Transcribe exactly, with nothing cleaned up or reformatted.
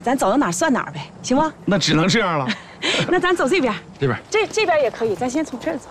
咱走到哪儿算哪儿呗，行吗？ 那只能这样了。 那咱走这边， 这边， 这这边也可以，咱先从这儿走。